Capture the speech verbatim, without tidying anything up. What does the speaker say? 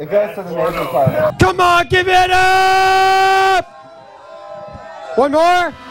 It goes to the neighbor choir. Come on, give it up! One more.